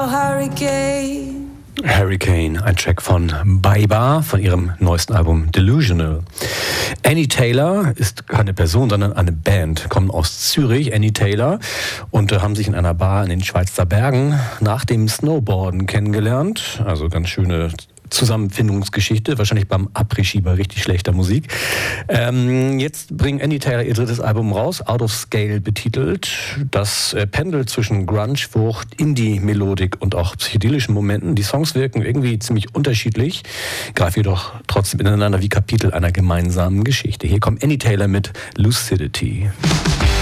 Hurricane, ein Track von Baiba von ihrem neuesten Album Delusional. Annie Taylor ist keine Person, sondern eine Band, kommen aus Zürich, Annie Taylor, und haben sich in einer Bar in den Schweizer Bergen nach dem Snowboarden kennengelernt. Also ganz schöne Zusammenfindungsgeschichte, wahrscheinlich beim Après-Ski bei richtig schlechter Musik. Jetzt bringt Annie Taylor ihr drittes Album raus, Out of Scale betitelt. Das pendelt zwischen Grunge-Wucht, Indie-Melodik und auch psychedelischen Momenten. Die Songs wirken irgendwie ziemlich unterschiedlich, greifen jedoch trotzdem ineinander wie Kapitel einer gemeinsamen Geschichte. Hier kommt Annie Taylor mit Lucidity.